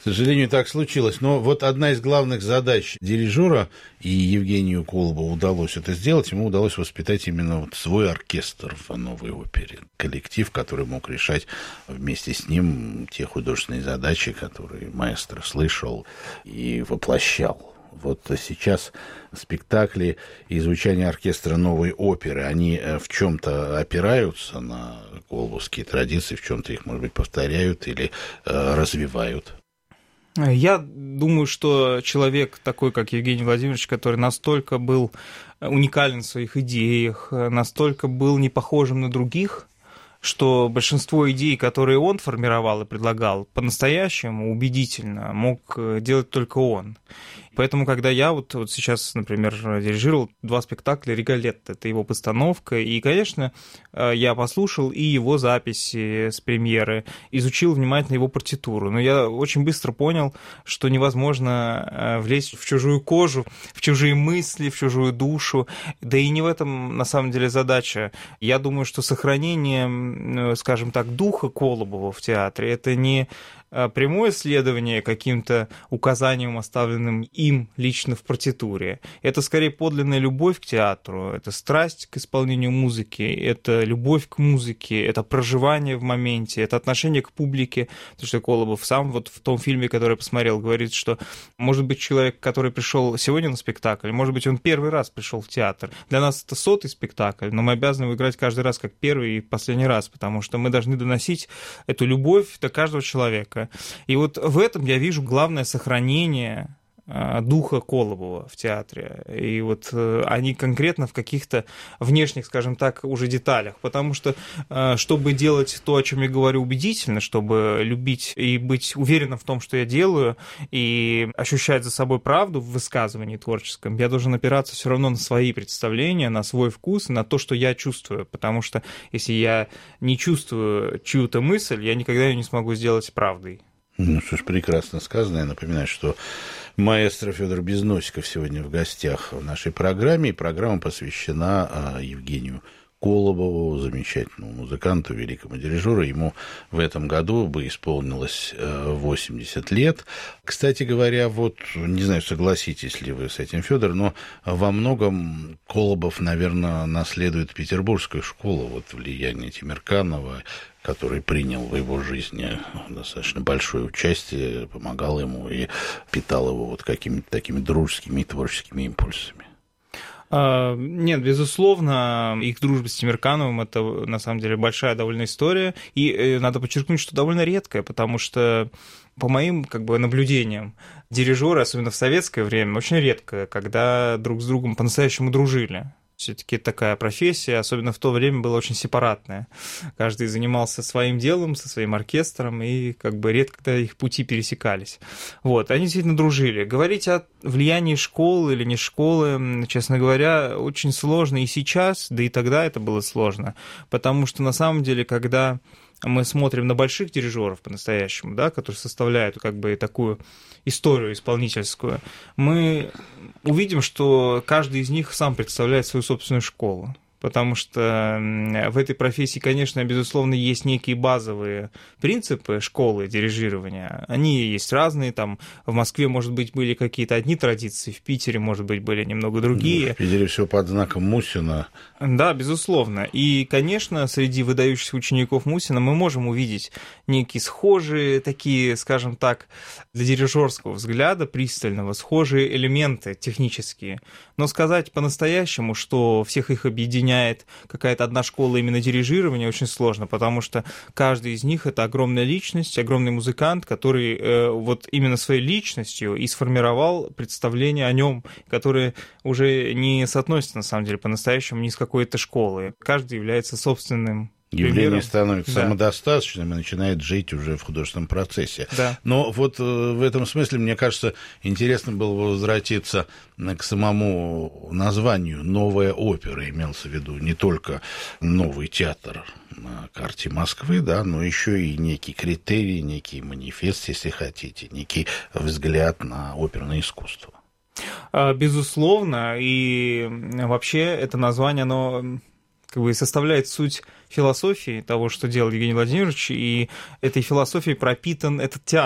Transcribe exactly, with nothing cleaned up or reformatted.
сожалению, так случилось. Но вот одна из главных задач дирижера, и Евгению Колобову удалось это сделать, ему удалось воспитать именно вот свой оркестр в новой опере. Коллектив, который мог решать вместе с ним те художественные задачи, которые маэстро слышал и воплощал. Вот сейчас спектакли и звучание оркестра новой оперы, они в чем-то опираются на колобовские традиции, в чем-то их, может быть, повторяют или э, развивают? Я думаю, что человек такой, как Евгений Владимирович, который настолько был уникален в своих идеях, настолько был не похожим на других, что большинство идей, которые он формировал и предлагал, по-настоящему убедительно мог делать только он. Поэтому, когда я вот, вот сейчас, например, дирижировал два спектакля «Риголетто», это его постановка, и, конечно, я послушал и его записи с премьеры, изучил внимательно его партитуру, но я очень быстро понял, что невозможно влезть в чужую кожу, в чужие мысли, в чужую душу, да и не в этом, на самом деле, задача. Я думаю, что сохранение, скажем так, духа Колобова в театре – это не прямое следование каким-то указаниям, оставленным им лично в партитуре. Это скорее подлинная любовь к театру, это страсть к исполнению музыки, это любовь к музыке, это проживание в моменте, это отношение к публике. Потому что Колобов сам вот в том фильме, который я посмотрел, говорит, что, может быть, человек, который пришел сегодня на спектакль, может быть, он первый раз пришел в театр. Для нас это сотый спектакль, но мы обязаны его играть каждый раз как первый и последний раз, потому что мы должны доносить эту любовь до каждого человека. И вот в этом я вижу главное сохранение духа Колобова в театре. И вот они конкретно в каких-то внешних, скажем так, уже деталях. Потому что, чтобы делать то, о чем я говорю, убедительно, чтобы любить и быть уверенным в том, что я делаю, и ощущать за собой правду в высказывании творческом, я должен опираться все равно на свои представления, на свой вкус, на то, что я чувствую. Потому что если я не чувствую чью-то мысль, я никогда ее не смогу сделать правдой. Ну, что ж, прекрасно сказано. Я напоминаю, что маэстро Федор Безносиков сегодня в гостях в нашей программе, и программа посвящена Евгению Колобову, замечательному музыканту, великому дирижеру. Ему в этом году бы исполнилось восемьдесят лет. Кстати говоря, вот, не знаю, согласитесь ли вы с этим, Федор, но во многом Колобов, наверное, наследует петербургскую школу, вот влияние Темирканова, который принял в его жизни достаточно большое участие, помогал ему и питал его вот какими-то такими дружескими и творческими импульсами. Нет, безусловно, их дружба с Темиркановым – это, на самом деле, большая довольно история, и надо подчеркнуть, что довольно редкая, потому что, по моим как бы наблюдениям, дирижеры, особенно в советское время, очень редко, когда друг с другом по-настоящему дружили. Все-таки такая профессия, особенно в то время, была очень сепаратная. Каждый занимался своим делом, со своим оркестром, и как бы редко когда их пути пересекались. Вот, они действительно дружили. Говорить о влиянии школы или не школы, честно говоря, очень сложно и сейчас, да и тогда это было сложно. Потому что, на самом деле, когда мы смотрим на больших дирижеров по-настоящему, да, которые составляют как бы такую историю исполнительскую, мы увидим, что каждый из них сам представляет свою собственную школу. Потому что в этой профессии, конечно, безусловно, есть некие базовые принципы школы дирижирования. Они есть разные. Там в Москве, может быть, были какие-то одни традиции, в Питере, может быть, были немного другие. В Питере все под знаком Мусина. Да, безусловно. И, конечно, среди выдающихся учеников Мусина мы можем увидеть некие схожие, такие, скажем так, для дирижерского взгляда, пристального, схожие элементы технические. Но сказать по-настоящему, что всех их объединяет какая-то одна школа именно дирижирования, очень сложно, потому что каждый из них — это огромная личность, огромный музыкант, который э, вот именно своей личностью и сформировал представление о нем, которое уже не соотносится, на самом деле, по-настоящему ни с какой-то школой. Каждый является собственным явление примером. Становится да. самодостаточным и начинает жить уже в художественном процессе. Да. Но вот в этом смысле, мне кажется, интересно было бы возвратиться к самому названию «Новая опера». Имелся в виду не только новый театр на карте Москвы, да, но еще и некий критерий, некий манифест, если хотите, некий взгляд на оперное искусство. Безусловно, и вообще это название, оно как бы составляет суть философии того, что делал Евгений Владимирович, и этой философией пропитан этот театр.